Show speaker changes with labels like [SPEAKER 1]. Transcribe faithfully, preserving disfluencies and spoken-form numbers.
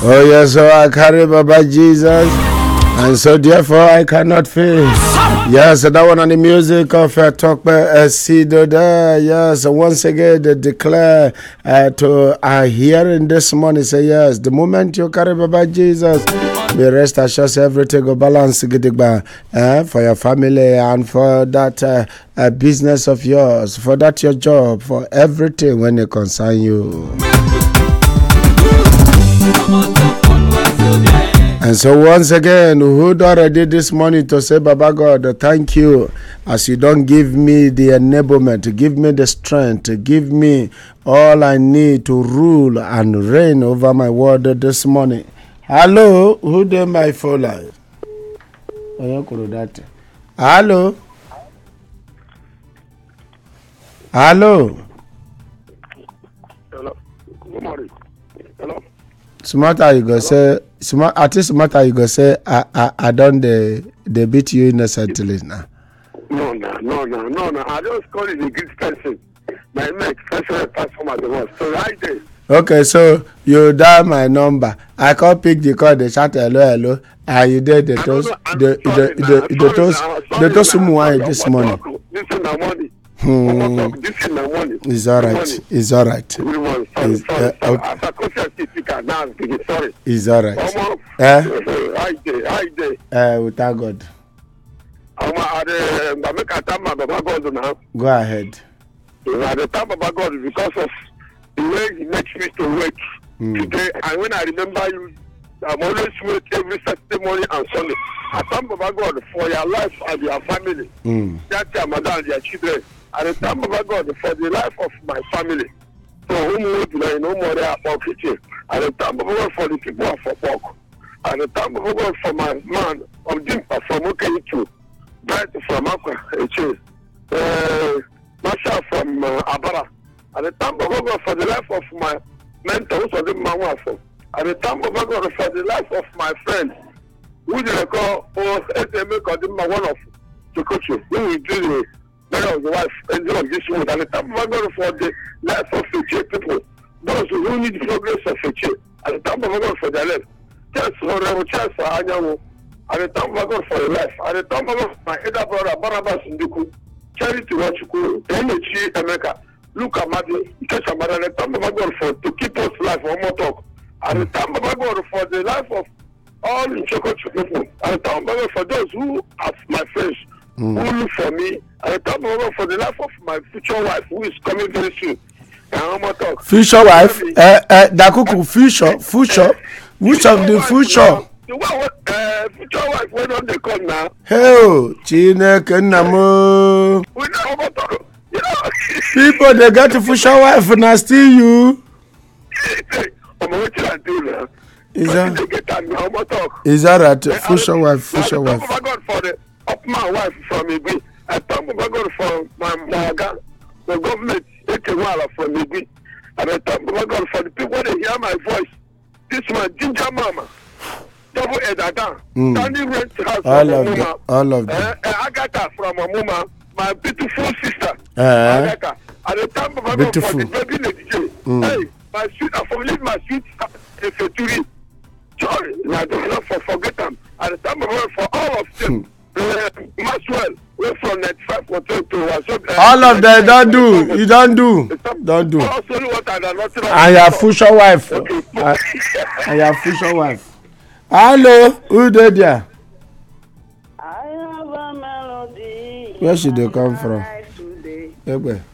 [SPEAKER 1] Oh yes, so I carry Baba Jesus, and so therefore I cannot fail. Yes, that one on the music of uh, Talk by uh, Sido there. Yes, once again they declare uh, to our uh, hearing this morning. Say yes, the moment you carry Baba Jesus, be rest assured everything go balance uh, for your family and for that uh, uh, business of yours, for that your job, for everything when it concern you. And so once again, who already this morning to say, Baba God, thank you as you don't give me the enablement, give me the strength, give me all I need to rule and reign over my world this morning. Hello, who did my phone line? Hello? Hello?
[SPEAKER 2] Hello? Good morning. Hello?
[SPEAKER 1] Smarter you go say, smart, at least smarter you go say, I, I, I don't they, they beat you innocently now.
[SPEAKER 2] No, no, no, no, no, no. I just call it a good person. My next person platform at the world. So right there.
[SPEAKER 1] Okay, so you dial my number. I can't pick the call, they shout hello, hello, and you did the toast, the the the the toast, the toast someone this morning.
[SPEAKER 2] This is the money.
[SPEAKER 1] Hmm.
[SPEAKER 2] This is the money.
[SPEAKER 1] It's all right. It's all right.
[SPEAKER 2] It's, uh, okay. As a conscious speaker now, sorry.
[SPEAKER 1] It's all right.
[SPEAKER 2] Um,
[SPEAKER 1] eh?
[SPEAKER 2] Right there, right there.
[SPEAKER 1] Uh, we thank God.
[SPEAKER 2] Um, I make a time about God now.
[SPEAKER 1] Go ahead.
[SPEAKER 2] At the time about God because of the way he makes me to wake mm. today, and when I remember you, I'm always wake every Saturday morning and Sunday. I thank Baba God for your life and your family.
[SPEAKER 1] Mm.
[SPEAKER 2] That's your mother and your children. And I thank Baba God for the life of my family. So whom would I no more about kitchen. And I thank Baba God for the people of work. And I thank Baba God for my man of Dimpa from Okeyitu, Bright from Aqua, uh, Masha from uh, Abara. And the time of God for the life of my mentor, who's on the Mawafo. And the time of God for the life of my friend, who did I call, or S M A called him one of Chokocho, who will do the marriage of the wife, and the this woman. And the time of God for the life of future people, those who need the progress of future. And the time of God for their life. Just for a chance for Anyamu. And the time of God for your life. And the time of God for my elder brother, Barabas Nduku, Charity Wachuku, Energy America. Look at Madi, because I'm at the time of God for to keep us life one more talk. At the time of God for the life of all in Chokocho people. At the time of God for those who are my friends, mm. who look for me. At the time of God for the life of my future wife who is coming very soon. And one more talk.
[SPEAKER 1] Future wife? Uh, uh, Dakuku, future, future. Which of the future?
[SPEAKER 2] The one what uh, future wife when don't they come now?
[SPEAKER 1] Hey, Chineke Namo.
[SPEAKER 2] We know about talk. You know,
[SPEAKER 1] people they got to future wife and I still you.
[SPEAKER 2] I'm what you do now.
[SPEAKER 1] Is that?
[SPEAKER 2] They get that now. What talk?
[SPEAKER 1] Is that right? Future wife, future wife.
[SPEAKER 2] I God for the up my wife from me. I thank God for my maga, the government taking while from me. And I thank God for the people that hear my voice. This my ginger mama. Double Edada.
[SPEAKER 1] Mm.
[SPEAKER 2] Standing rent house
[SPEAKER 1] all
[SPEAKER 2] from
[SPEAKER 1] of
[SPEAKER 2] Mama.
[SPEAKER 1] them. All of them.
[SPEAKER 2] Uh, uh, Agatha from Mama. My beautiful sister.
[SPEAKER 1] Uh,
[SPEAKER 2] Agatha. At the time of God
[SPEAKER 1] beautiful.
[SPEAKER 2] for the baby lady. Mm. Hey, my sweet, I forgive my sweet Efeturi. Sorry, I don't know for forget them. At the time of God for all of them. uh, Maxwell, we're from ninety-five to to
[SPEAKER 1] all of them don't do. You don't do. Don't do. And your future wife. And your future wife. Hello, who did there?
[SPEAKER 3] I have a melody.
[SPEAKER 1] Where should they come from?
[SPEAKER 3] Today.
[SPEAKER 1] Where?